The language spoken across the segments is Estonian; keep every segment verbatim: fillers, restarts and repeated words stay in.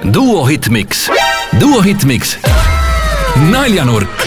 Duo Hitmix. Duo Hitmix. Naljanurk.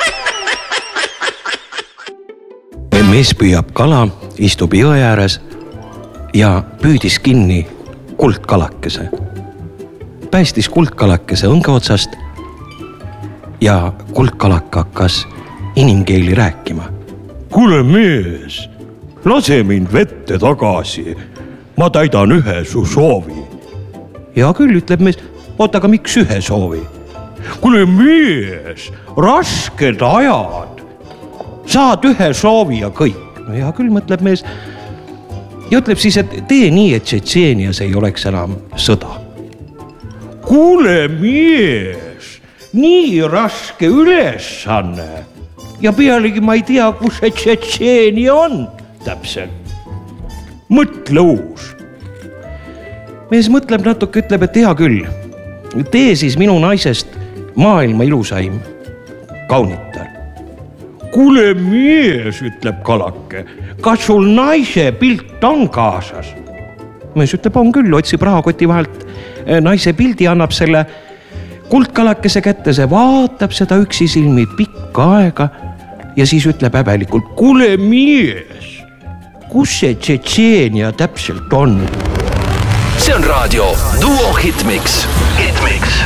Mees püüab kala, istub jõe ääres ja püüdis kinni kuldkalakese. Päästis kuldkalakese õnge otsast ja kuldkalaka hakkas inimkeeli rääkima. Kuule mees, lase mind vette tagasi. Ma täidan ühe su soovi. Ja küll, ütleb mees, oota, aga miks ühe soovi? Kuule mees, rasked ajad. Saad ühe soovi ja kõik. No ja küll, mõtleb mees. Ja ütleb siis, et tee nii, et Tšetšeenias ei oleks enam sõda. Kuule mees, nii raske ülesanne. Ja pealegi ma ei tea, kus see Tšetšeenia on täpselt. Mõtle uus. Mees mõtleb natuke, ütleb, et hea küll. Tee siis minu naisest maailma ilusaim kaunitar. Kuule mees, ütleb kalake, kas sul naise pilt on kaasas? Mees ütleb, on küll, otsib rahakoti vahelt naise pildi, annab selle kuldkalakese kätte, see vaatab seda üksi silmi pikka aega ja siis ütleb häbelikult, kuule mees, kus see Tšetšeenia täpselt on? See on raadio Duo Hitmix. Hitmix.